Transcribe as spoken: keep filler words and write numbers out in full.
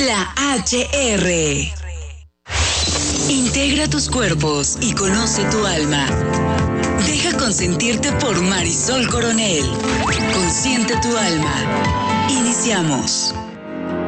La H R. Integra tus cuerpos y conoce tu alma. Deja consentirte por Marisol Coronel. Consiente tu alma. Iniciamos.